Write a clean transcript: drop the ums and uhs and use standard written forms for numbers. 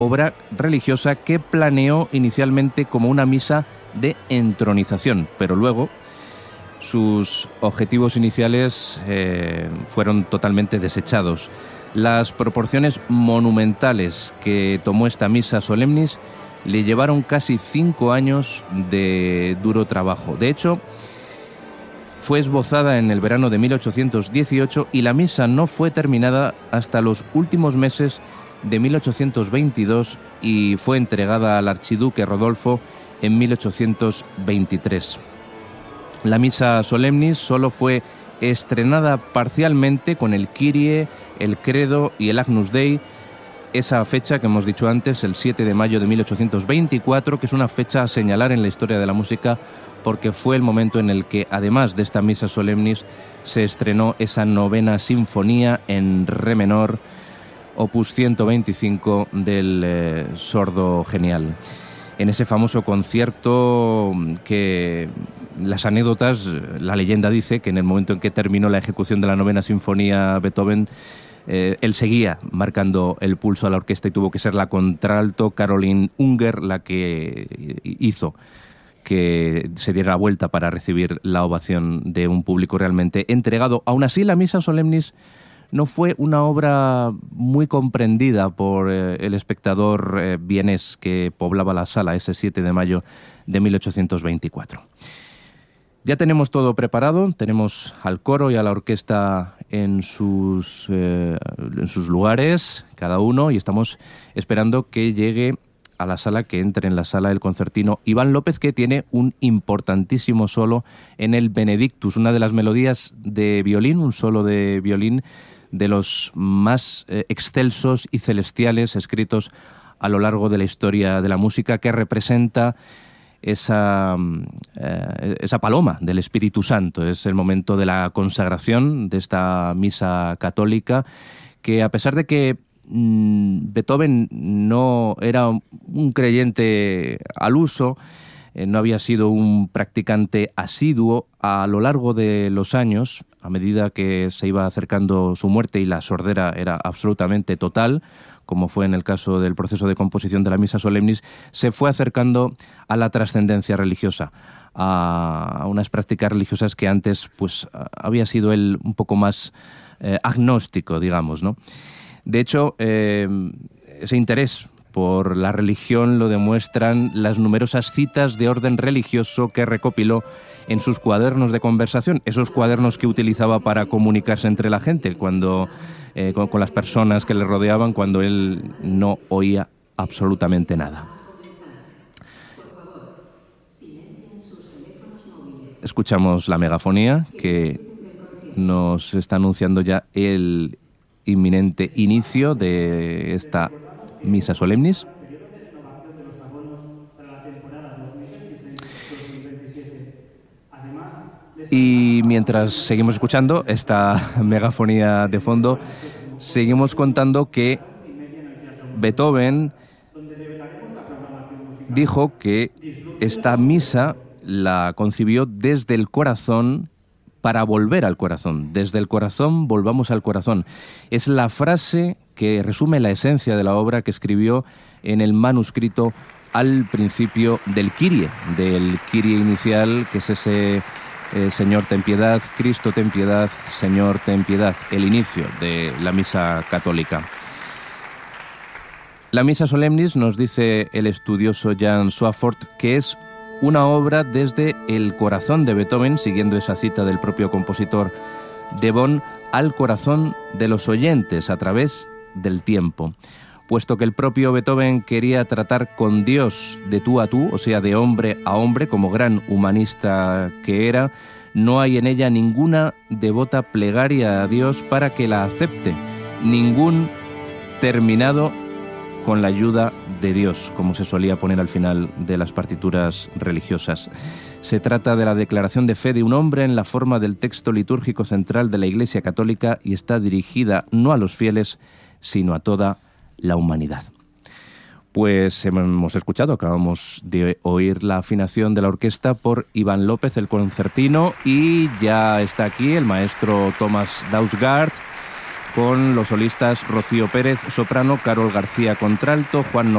obra religiosa que planeó inicialmente como una misa de entronización, pero luego sus objetivos iniciales fueron totalmente desechados. Las proporciones monumentales que tomó esta misa solemnis le llevaron casi 5 años de duro trabajo. De hecho, fue esbozada en el verano de 1818 y la misa no fue terminada hasta los últimos meses de 1822 y fue entregada al archiduque Rodolfo en 1823. La misa solemnis solo fue estrenada parcialmente con el Kyrie, el Credo y el Agnus Dei, esa fecha que hemos dicho antes, el 7 de mayo de 1824, que es una fecha a señalar en la historia de la música porque fue el momento en el que, además de esta misa solemnis, se estrenó esa novena sinfonía en re menor, opus 125 del Sordo Genial. En ese famoso concierto que las anécdotas, la leyenda dice que en el momento en que terminó la ejecución de la novena sinfonía Beethoven, él seguía marcando el pulso a la orquesta y tuvo que ser la contralto Caroline Unger la que hizo que se diera la vuelta para recibir la ovación de un público realmente entregado. Aún así, la misa solemnis no fue una obra muy comprendida por el espectador vienés que poblaba la sala ese 7 de mayo de 1824. Ya tenemos todo preparado, tenemos al coro y a la orquesta en sus lugares, cada uno, y estamos esperando que llegue a la sala, que entre en la sala el concertino Iván López, que tiene un importantísimo solo en el Benedictus, una de las melodías de violín, un solo de violín de los más excelsos y celestiales escritos a lo largo de la historia de la música, que representa esa paloma del Espíritu Santo. Es el momento de la consagración de esta misa católica, que a pesar de que Beethoven no era un creyente al uso, no había sido un practicante asiduo, a lo largo de los años, a medida que se iba acercando su muerte y la sordera era absolutamente total, como fue en el caso del proceso de composición de la Misa Solemnis, se fue acercando a la trascendencia religiosa, a unas prácticas religiosas que antes pues había sido él un poco más agnóstico, digamos, ¿no? De hecho, ese interés por la religión lo demuestran las numerosas citas de orden religioso que recopiló en sus cuadernos de conversación, esos cuadernos que utilizaba para comunicarse entre la gente, cuando con las personas que le rodeaban, cuando él no oía absolutamente nada. Escuchamos la megafonía que nos está anunciando ya el inminente inicio de esta Misa Solemnis. Y mientras seguimos escuchando esta megafonía de fondo, seguimos contando que Beethoven dijo que esta misa la concibió desde el corazón para volver al corazón. Desde el corazón volvamos al corazón. Es la frase que resume la esencia de la obra que escribió en el manuscrito al principio del Kyrie inicial, que es ese Señor ten piedad, Cristo ten piedad, Señor ten piedad, el inicio de la misa católica. La Misa Solemnis, nos dice el estudioso Jan Swafford, que es una obra desde el corazón de Beethoven, siguiendo esa cita del propio compositor de Bonn, al corazón de los oyentes a través del tiempo. Puesto que el propio Beethoven quería tratar con Dios de tú a tú, o sea, de hombre a hombre, como gran humanista que era, no hay en ella ninguna devota plegaria a Dios para que la acepte, ningún terminado con la ayuda de Dios, como se solía poner al final de las partituras religiosas. Se trata de la declaración de fe de un hombre en la forma del texto litúrgico central de la Iglesia Católica y está dirigida no a los fieles, sino a toda la humanidad. Pues hemos escuchado, acabamos de oír la afinación de la orquesta por Iván López, el concertino, y ya está aquí el maestro Thomas Dausgaard, con los solistas Rocío Pérez, soprano, Carol García, contralto, Juan